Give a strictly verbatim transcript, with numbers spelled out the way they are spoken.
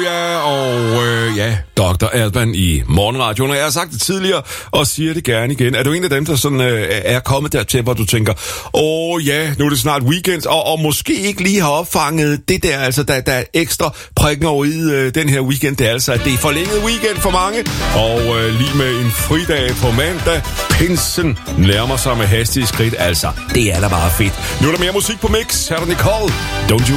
ja, og øh, ja, doktor Alban i Morgenradioen. Og jeg har sagt det tidligere, og siger det gerne igen. Er du en af dem, der sådan, øh, er kommet dertil, hvor du tænker, åh ja, nu er det snart weekend, og, og måske ikke lige har opfanget det der, altså der, der er ekstra prikken over i øh, den her weekend. Det er altså, at det er forlænget weekend for mange, og øh, lige med en fridag på mandag. Pinsen nærmer sig med hastige skridt, altså. Det er da bare fedt. Nu er der mere musik på Mix. Her er der Nicole. Don't you